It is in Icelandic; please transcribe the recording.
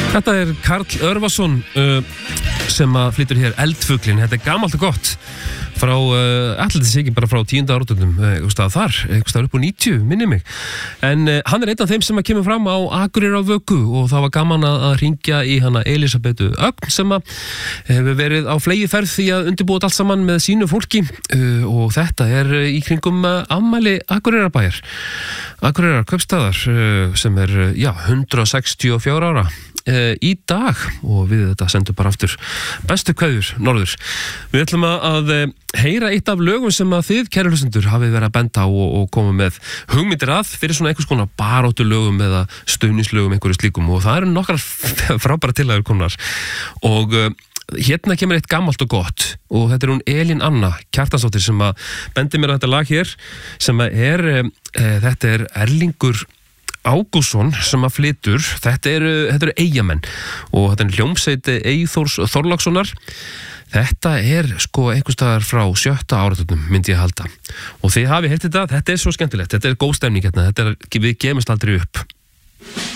Þetta Karl Örvarsson sem að flytur hér Eldfuglinn. Þetta gamalt og gott frá, allir þessi ekki bara frá 10. áratugum, þar upp á 90, minni mig. En hann einn af þeim sem að kemur fram á Akureyrarvöku og það var gaman að hringja í hana Elísabetu Ögn sem að hefur verið á fleygiferð því að undirbúið allt saman með sínu fólki og þetta í kringum afmæli Akureyrarbæjar. Akureyrar kaupstaðar sem 164 ára í dag og við þetta sendum bara aftur bestu kveðjur norður. Við ætlum að heyra eitt af lögum sem að þið, kæru hlustendur, hafið verið að benda á og koma með hugmyndir að fyrir svona einhvers konar baráttu lögum eða stöðnislögum einhverju slíkum og það eru nokkrar frábæra tillagur komnar og hérna kemur eitt gamalt og gott og þetta hún Elín Anna Kjartansdóttir sem að bendi mér á þetta lag hér sem að þetta Erlingur Ágússon sem að flytur. Þetta eru Eyjamenn og þetta hljómsveit Eyþórs Þorlákssonar. Þetta einhvers staðar frá 7. áratugnum myndi ég halda og þið hafið heyrt þetta svo skemmtilegt, þetta góð stemning hérna, við gefumst aldrei upp.